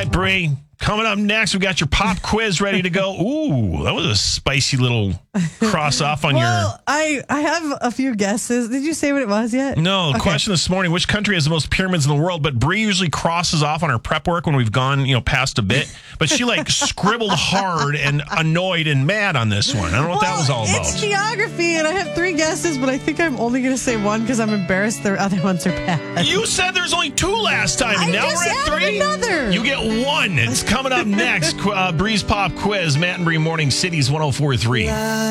right, Bree. Coming up next, we got your pop quiz ready to go. Ooh, that was a spicy little cross off on I have a few guesses. Did you say what it was yet? No, the question this morning, which country has the most pyramids in the world? But Bree usually crosses off on her prep work when we've gone, past a bit. But she scribbled hard and annoyed and mad on this one. I don't know what that was all about. It's geography, and I have 3 guesses, but I think I'm only going to say one because I'm embarrassed the other ones are bad. You said there's only 2 last time, and now we're at 3? Another. You get 1. It's coming up next. Bree's Pop Quiz, Matt and Bree Morning Cities 104.3.